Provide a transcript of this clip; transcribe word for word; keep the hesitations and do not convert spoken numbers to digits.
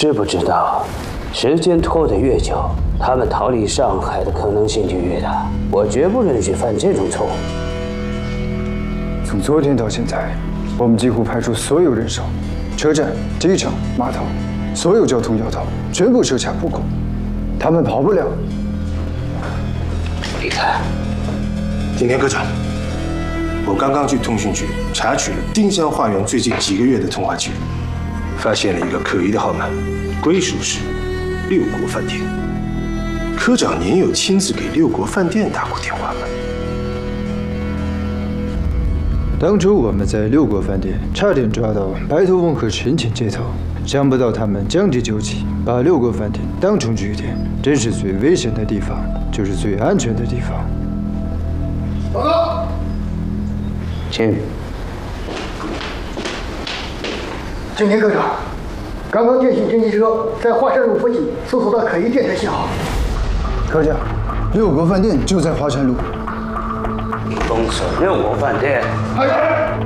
知不知道，时间拖得越久，他们逃离上海的可能性就越大。我绝不允许犯这种错误。 从昨天到现在，我们几乎派出所有人手，车站、机场、码头，所有交通要道全部设卡布控，他们跑不了。 离开。 景天科长，我刚刚去通讯局查取了丁香花园最近几个月的通话记录，发现了一个可疑的号码，归属是六国饭店。科长，您有亲自给六国饭店打过电话吗？ 当初我们在六国饭店差点抓到白头翁和陈潜接头，想不到他们将计就计，把六国饭店当成据点。真是最危险的地方，就是最安全的地方。 报告， 请。 景天科长，刚刚电信侦缉车在华山路附近搜索到可疑电台信号。 科长，六国饭店就在华山路。 封锁六国饭店。 哎。